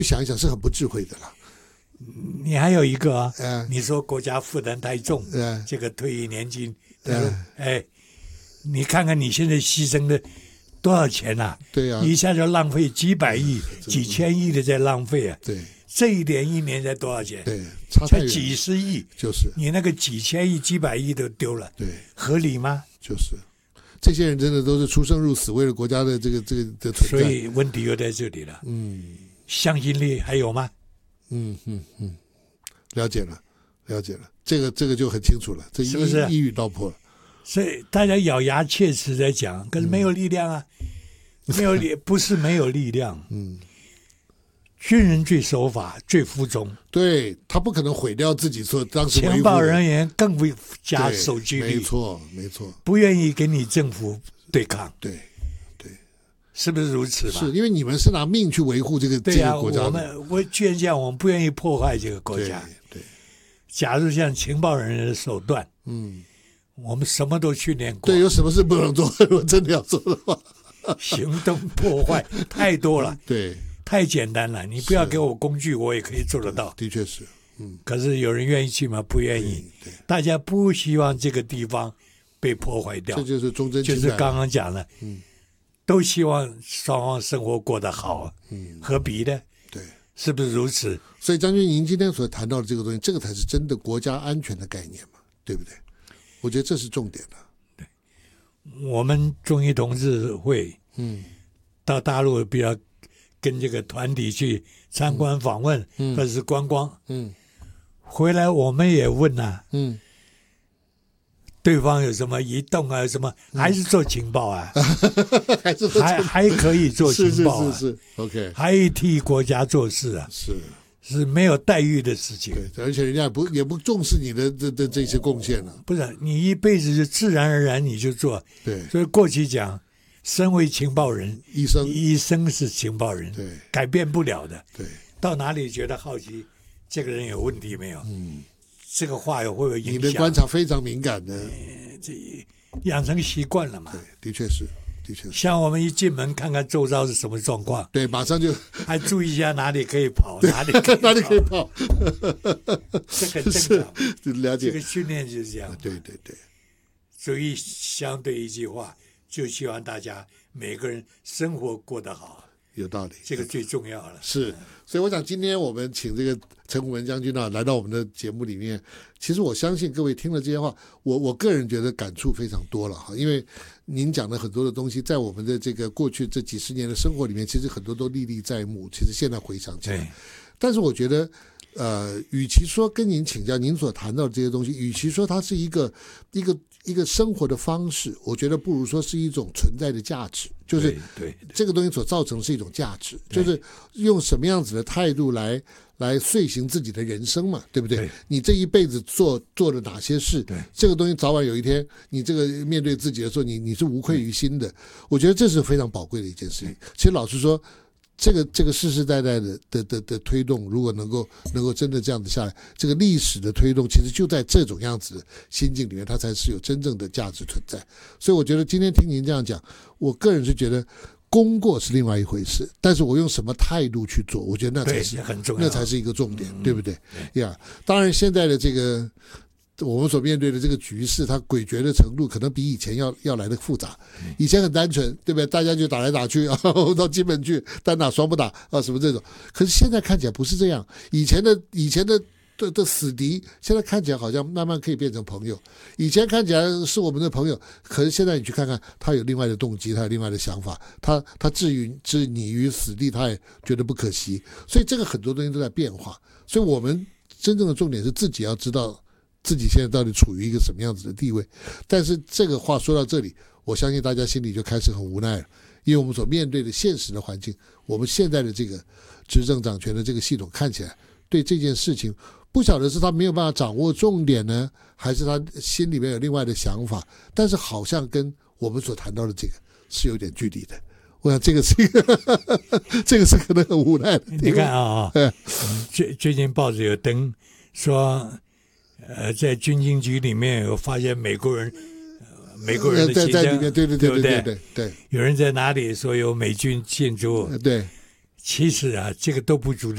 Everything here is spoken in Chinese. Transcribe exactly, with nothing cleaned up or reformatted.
想一想是很不智慧的了。 你还有一个啊， 呃、 你说国家负担太重， 呃、 这个退役年金，呃、哎，你看看你现在牺牲的多少钱啊？ 对啊， 一下就浪费几百亿、几千亿的在浪费啊！ 对， 这一点一年才多少钱？ 对，差太远， 才几十亿， 就是你那个几千亿、几百亿都丢了， 对， 合理吗？ 就是这些人真的都是出生入死，为了国家的这个这个的存在。 所以问题又在这里了。 嗯， 向心力还有吗？ 嗯嗯嗯，了解了，了解了，这个这个就很清楚了，这一是不是一语道破了。 所以大家咬牙切齿在讲，可是没有力量啊，嗯、没有力不是没有力量。 嗯， 军人最守法，最服从， 对他不可能毁掉自己所当时维护的。 情报人员更不加守纪律， 没错没错， 不愿意跟你政府对抗。 对。 是不是如此吧？ 是因为你们是拿命去维护这个、 对啊、 这个国家的。 我们我居然讲我们不愿意破坏这个国家。 对，对假如像情报人员的手段， 嗯， 我们什么都训练过。 对，有什么事不能做？如果真的要做的话， 行动破坏太多了， 对， 太简单了。你不要给我工具，我也可以做得到。 的确是，嗯。 可是有人愿意去吗？不愿意。大家不希望这个地方被破坏掉。 这就是忠贞情感， 就是刚刚讲的， 嗯。 都希望双方生活过得好， 嗯， 何必呢？ 对， 是不是如此？ 所以将军，您今天所谈到的这个东西，这个才是真的国家安全的概念嘛，对不对？我觉得这是重点的。 对，我们中医同志会，嗯，到大陆比较跟这个团体去参观访问，嗯，或者是观光，嗯，回来我们也问啊，嗯。对方有什么移动啊？什么还是做情报啊？ 还是还还可以做情报啊？ 是是是是 ，OK， 还替国家做事啊？ 是是没有待遇的事情。 对，而且人家也不也不重视你的这这这些贡献了。 不是你一辈子就自然而然你就做。 对， 所以过去讲，身为情报人， 医生医生是情报人， 对，改变不了的。 对， 到哪里觉得好奇，这个人有问题没有？嗯。这个话有会有影响？ 你的观察非常敏感的， 呃、这养成习惯了嘛？ 对，的确是，的确是。 像我们一进门看看周遭是什么状况， 对，马上就还注意一下哪里可以跑，哪里可以哪里可以跑， 这很正常。 了解， 这个训练就是这样。 对对对。 所以相对一句话，就希望大家每个人生活过得好。 有道理， 这个最重要了。 是，所以我想今天我们请这个陈虎文将军呢、啊、来到我们的节目里面，其实我相信各位听了这些话，我我个人觉得感触非常多了哈，因为您讲的很多的东西，在我们的这个过去这几十年的生活里面，其实很多都历历在目。其实现在回想起来，但是我觉得。呃，与其说跟您请教您所谈到的这些东西，与其说它是一个一个一个生活的方式，我觉得不如说是一种存在的价值，就是这个东西所造成的是一种价值，就是用什么样子的态度来来遂行自己的人生嘛，对不对？对，你这一辈子做做了哪些事，这个东西早晚有一天你这个面对自己的时候，你你是无愧于心的。我觉得这是非常宝贵的一件事情。其实老实说。这个这个世世代代的的的的推动，如果能够能够真的这样子下来，这个历史的推动，其实就在这种样子的心境里面，它才是有真正的价值存在。所以我觉得今天听您这样讲，我个人是觉得功过是另外一回事，但是我用什么态度去做，我觉得那才是很重要， 那才是一个重点，嗯、对不对？呀、yeah, 当然现在的这个。我们所面对的这个局势，它诡谲的程度可能比以前要要来的复杂。以前很单纯，对不对？大家就打来打去，到基本去单打双不打啊，什么这种。可是现在看起来不是这样。以前的以前的的的死敌，现在看起来好像慢慢可以变成朋友。以前看起来是我们的朋友，可是现在你去看看，他有另外的动机，他有另外的想法，他他置于置你于死地，他也觉得不可惜。所以这个很多东西都在变化。所以我们真正的重点是自己要知道。自己现在到底处于一个什么样子的地位？但是这个话说到这里，我相信大家心里就开始很无奈了，因为我们所面对的现实的环境，我们现在的这个执政掌权的这个系统看起来对这件事情，不晓得是他没有办法掌握重点呢，还是他心里面有另外的想法，但是好像跟我们所谈到的这个是有点距离的。我想这个是一个这个是可能很无奈的。 你看啊、哦，最最近报纸有登说。呃，在军情局里面有发现美国人，呃、美国人的在在里面，对对对对对对对, 对。 有人在哪里说有美军进驻？ 对， 其实啊，这个都不足。